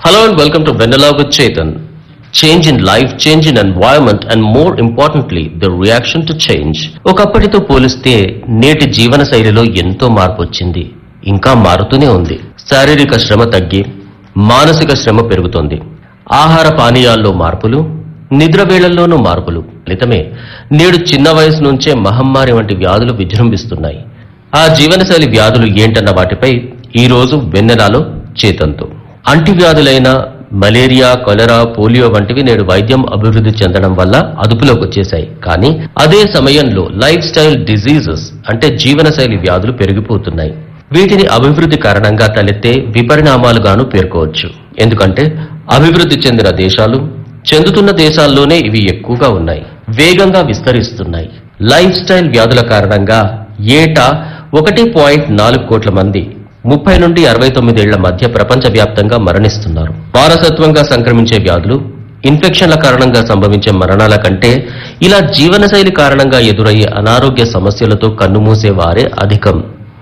Hello and welcome to Vanilla with Chetan. Change in life, change in environment and more importantly, the reaction to change. ఒకప్పటితో పోలిస్తే నేటి జీవన శైలిలో ఎంతో మార్పు వచ్చింది. ఇంకా మారుతూనే ఉంది. శారీరక శ్రమ తగ్గి మానసిక శ్రమ పెరుగుతోంది. ఆహార పానీయాల్లో మార్పులు, నిద్ర వేళల్లోనూ మార్పులు ఫలితమే నేడు చిన్న వయసు నుంచే మహమ్మారి వంటి వ్యాధులు విజృంభిస్తున్నాయి. ఆ జీవనశైలి వ్యాధులు ఏంటన్న వాటిపై ఈ రోజు వెన్నెలాలో చేతంతో అంటువ్యాధులైన మలేరియా, కొలెరా, పోలియో వంటివి నేడు వైద్యం అభివృద్ధి చెందడం వల్ల అదుపులోకి వచ్చేశాయి. కానీ అదే సమయంలో లైఫ్ స్టైల్ డిజీజెస్ అంటే జీవనశైలి వ్యాధులు పెరిగిపోతున్నాయి. వీటిని అభివృద్ధి కారణంగా తలెత్తే విపరిణామాలుగాను పేర్కోవచ్చు. ఎందుకంటే అభివృద్ధి చెందిన దేశాలు, చెందుతున్న దేశాల్లోనే ఇవి ఎక్కువగా ఉన్నాయి, వేగంగా విస్తరిస్తున్నాయి. లైఫ్ స్టైల్ వ్యాధుల కారణంగా ఏటా 1.4 కోట్ల మంది 30 నుండి 69 ఏళ్ల మధ్య ప్రపంచవ్యాప్తంగా మరణిస్తున్నారు. వారసత్వంగా సంక్రమించే వ్యాధులు, ఇన్ఫెక్షన్ల కారణంగా సంభవించే మరణాల కంటే ఇలా జీవనశైలి కారణంగా ఎదురయ్యే అనారోగ్య సమస్యలతో కన్నుమూసే వారే అధికం.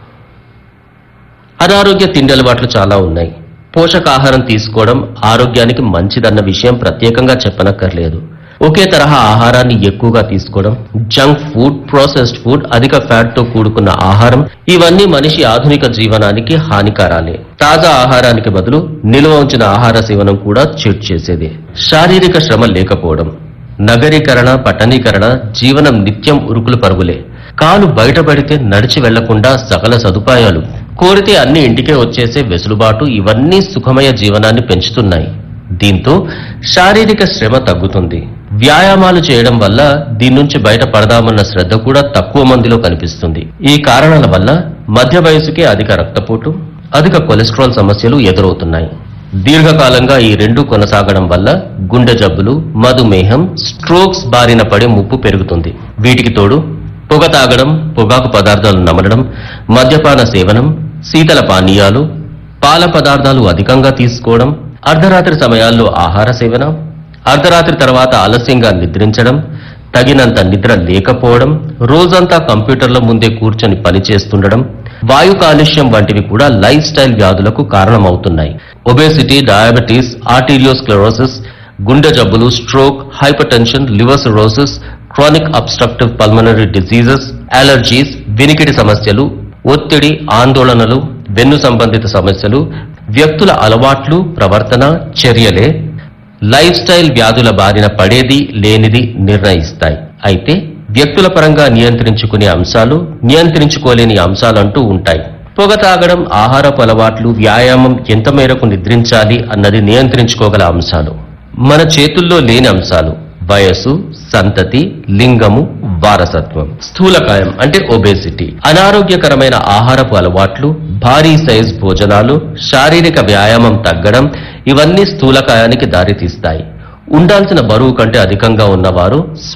అనారోగ్య తిండి అలవాట్లు చాలా ఉన్నాయి. పోషకాహారం తీసుకోవడం ఆరోగ్యానికి మంచిదన్న విషయం ప్రత్యేకంగా చెప్పనక్కర్లేదు. ఒకే తరహా ఆహారాన్ని ఎక్కువగా తీసుకోవడం, జంక్ ఫుడ్, ప్రాసెస్డ్ ఫుడ్, అధిక ఫ్యాట్ తో కూడుకున్న ఆహారం ఇవన్నీ మనిషి ఆధునిక జీవనానికి హానికారాలే. తాజా ఆహారానికి బదులు నిల్వ ఉంచిన ఆహార సేవనం కూడా చెడు చేసేదే. శారీరక శ్రమ లేకపోవడం, నగరీకరణ, పట్టణీకరణ, జీవనం నిత్యం ఉరుకులు పరుగులే. కాలు బయటపడితే నడిచి వెళ్లకుండా సకల సదుపాయాలు, కోరితే అన్ని ఇంటికే వచ్చేసే వెసులుబాటు ఇవన్నీ సుఖమయ జీవనాన్ని పెంచుతున్నాయి. దీంతో శారీరక శ్రమ తగ్గుతుంది. వ్యాయామాలు చేయడం వల్ల దీని నుంచి బయటపడదామన్న శ్రద్ధ కూడా తక్కువ మందిలో కనిపిస్తుంది. ఈ కారణాల వల్ల మధ్య వయసుకే అధిక రక్తపోటు, అధిక కొలెస్ట్రాల్ సమస్యలు ఎదురవుతున్నాయి. దీర్ఘకాలంగా ఈ రెండు కొనసాగడం వల్ల గుండె జబ్బులు, మధుమేహం, స్ట్రోక్స్ బారిన పడే ముప్పు పెరుగుతుంది. వీటికి తోడు పొగ తాగడం, పొగాకు పదార్థాలు నమలడం, మద్యపాన సేవనం, శీతల పానీయాలు, పాల పదార్థాలు అధికంగా తీసుకోవడం, అర్ధరాత్రి సమయాల్లో ఆహార సేవన, అర్ధరాత్రి తర్వాత ఆలస్యంగా నిద్రించడం, తగినంత నిద్ర లేకపోవడం, రోజంతా కంప్యూటర్ల ముందే కూర్చొని పనిచేస్తుండడం, వాయు కాలుష్యం వంటివి కూడా లైఫ్ స్టైల్ వ్యాధులకు కారణమవుతున్నాయి. ఒబేసిటీ, డయాబెటీస్, ఆర్టీరియోస్క్లెరోసిస్, గుండె జబ్బులు, stroke, hyper tension, liver cirrhosis, chronic obstructive pulmonary diseases, allergies, వినికిడి సమస్యలు, ఒత్తిడి, ఆందోళనలు, వెన్ను సంబంధిత సమస్యలు, వ్యక్తుల అలవాట్లు, ప్రవర్తన, చర్యలే లైఫ్ స్టైల్ వ్యాధుల బారిన పడేది లేనిది నిర్ణయిస్తాయి. అయితే వ్యక్తుల పరంగా నియంత్రించుకునే అంశాలు, నియంత్రించుకోలేని అంశాలంటూ ఉంటాయి. పొగ తాగడం, ఆహారపు అలవాట్లు, వ్యాయామం, ఎంత మేరకు నిద్రించాలి అన్నది నియంత్రించుకోగల అంశాలు. మన చేతుల్లో లేని అంశాలు వయసు, సంతతి, లింగము, వారసత్వం. స్థూలకాయం అంటే ఒబేసిటీ, అనారోగ్యకరమైన ఆహారపు అలవాట్లు, భారీ సైజ్ భోజనాలు, శారీరక వ్యాయామం తగ్గడం ఇవన్నీ స్థూలకాయానికి దారితీస్తాయి. ఉండాల్సిన బరువు కంటే అధికంగా ఉన్నవారు